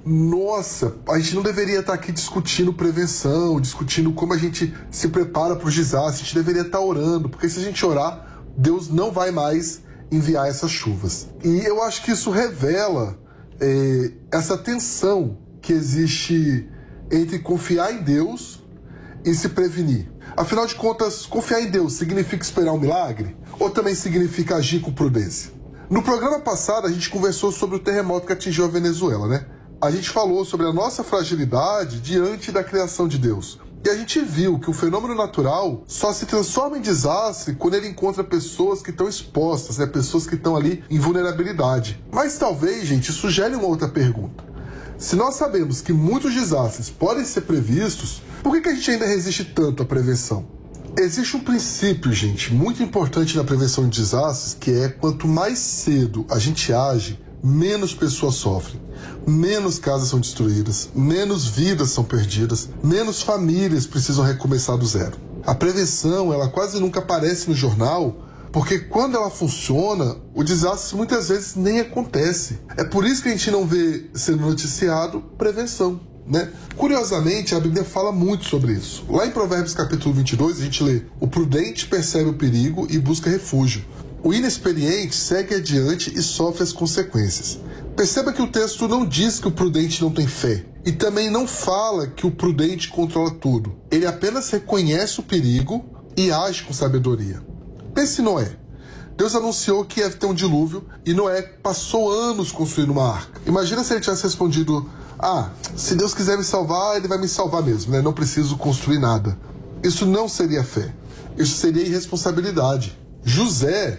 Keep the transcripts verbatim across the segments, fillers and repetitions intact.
nossa, a gente não deveria estar aqui discutindo prevenção, discutindo como a gente se prepara para os desastres, a gente deveria estar orando, porque se a gente orar, Deus não vai mais enviar essas chuvas. E eu acho que isso revela é, essa tensão que existe entre confiar em Deus e se prevenir. Afinal de contas, confiar em Deus significa esperar um milagre? Ou também significa agir com prudência? No programa passado, a gente conversou sobre o terremoto que atingiu a Venezuela, né? A gente falou sobre a nossa fragilidade diante da criação de Deus. E a gente viu que o fenômeno natural só se transforma em desastre quando ele encontra pessoas que estão expostas, né? Pessoas que estão ali em vulnerabilidade. Mas talvez, gente, isso gere uma outra pergunta. Se nós sabemos que muitos desastres podem ser previstos, por que que a gente ainda resiste tanto à prevenção? Existe um princípio, gente, muito importante na prevenção de desastres, que é quanto mais cedo a gente age, menos pessoas sofrem, menos casas são destruídas, menos vidas são perdidas, menos famílias precisam recomeçar do zero. A prevenção, ela quase nunca aparece no jornal, porque quando ela funciona, o desastre muitas vezes nem acontece. É por isso que a gente não vê sendo noticiado prevenção, né? Curiosamente, a Bíblia fala muito sobre isso. Lá em Provérbios capítulo vinte e dois, a gente lê: o prudente percebe o perigo e busca refúgio. O inexperiente segue adiante e sofre as consequências. Perceba que o texto não diz que o prudente não tem fé. E também não fala que o prudente controla tudo. Ele apenas reconhece o perigo e age com sabedoria. Pense em Noé. Deus anunciou que ia ter um dilúvio e Noé passou anos construindo uma arca. Imagina se ele tivesse respondido: ah, se Deus quiser me salvar, ele vai me salvar mesmo, né? Não preciso construir nada. Isso não seria fé. Isso seria irresponsabilidade. José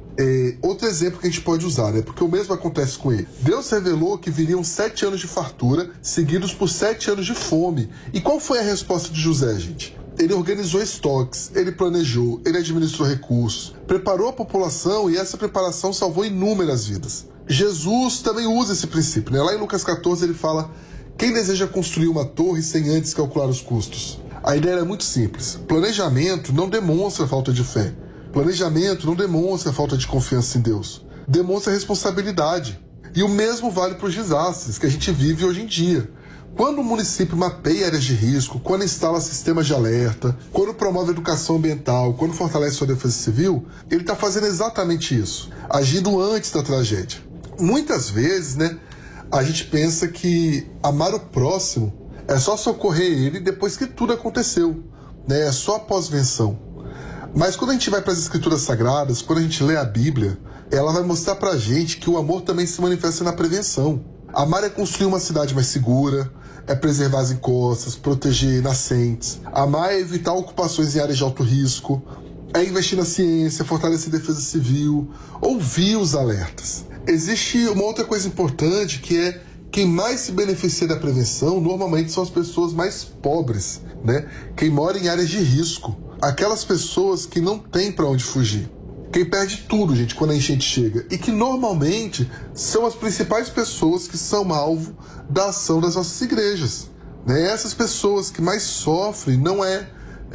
é outro exemplo que a gente pode usar, né? Porque o mesmo acontece com ele. Deus revelou que viriam sete anos de fartura, seguidos por sete anos de fome. E qual foi a resposta de José, gente? Ele organizou estoques, ele planejou, ele administrou recursos, preparou a população e essa preparação salvou inúmeras vidas. Jesus também usa esse princípio, né? Lá em Lucas catorze ele fala: quem deseja construir uma torre sem antes calcular os custos? A ideia é muito simples. Planejamento não demonstra falta de fé. Planejamento não demonstra falta de confiança em Deus. Demonstra responsabilidade. E o mesmo vale para os desastres que a gente vive hoje em dia. Quando o município mapeia áreas de risco, quando instala sistemas de alerta, quando promove educação ambiental, quando fortalece sua defesa civil, ele está fazendo exatamente isso, agindo antes da tragédia. Muitas vezes, né, a gente pensa que amar o próximo é só socorrer ele depois que tudo aconteceu, né, é só após venção. Mas quando a gente vai para as escrituras sagradas, quando a gente lê a Bíblia, ela vai mostrar para a gente que o amor também se manifesta na prevenção. Amar é construir uma cidade mais segura, é preservar as encostas, proteger nascentes. Amar é evitar ocupações em áreas de alto risco, é investir na ciência, fortalecer a defesa civil, ouvir os alertas. Existe uma outra coisa importante, que é quem mais se beneficia da prevenção normalmente são as pessoas mais pobres, né? Quem mora em áreas de risco, aquelas pessoas que não têm para onde fugir. Quem perde tudo, gente, quando a enchente chega. E que normalmente são as principais pessoas que são alvo da ação das nossas igrejas, né? Essas pessoas que mais sofrem, não é,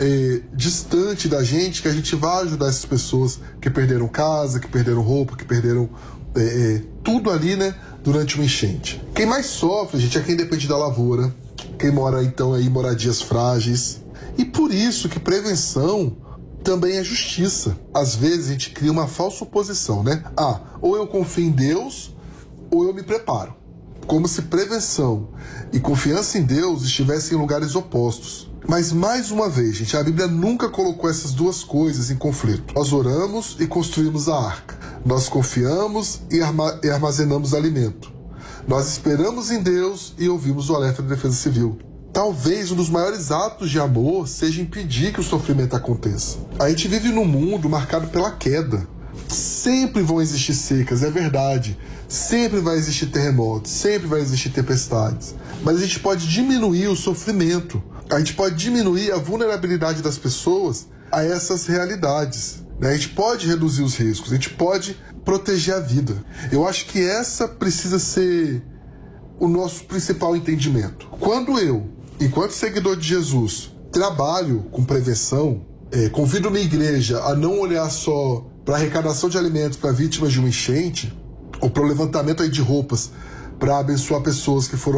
é distante da gente que a gente vai ajudar essas pessoas que perderam casa, que perderam roupa, que perderam é, é, tudo ali, né, durante uma enchente. Quem mais sofre, gente, é quem depende da lavoura, quem mora, então, aí em moradias frágeis. E por isso que prevenção também é justiça. Às vezes a gente cria uma falsa oposição, né? Ah, ou eu confio em Deus, ou eu me preparo. Como se prevenção e confiança em Deus estivessem em lugares opostos. Mas, mais uma vez, gente, a Bíblia nunca colocou essas duas coisas em conflito. Nós oramos e construímos a arca. Nós confiamos e armazenamos alimento. Nós esperamos em Deus e ouvimos o alerta da defesa civil. Talvez um dos maiores atos de amor seja impedir que o sofrimento aconteça. A gente vive num mundo marcado pela queda. Sempre vão existir secas, é verdade. Sempre vai existir terremotos, sempre vai existir tempestades. Mas a gente pode diminuir o sofrimento. A gente pode diminuir a vulnerabilidade das pessoas a essas realidades, né? A gente pode reduzir os riscos, a gente pode proteger a vida. Eu acho que essa precisa ser o nosso principal entendimento. Quando eu, enquanto seguidor de Jesus, trabalho com prevenção, é, convido minha igreja a não olhar só para a arrecadação de alimentos para vítimas de uma enchente, ou para o levantamento aí de roupas para abençoar pessoas que foram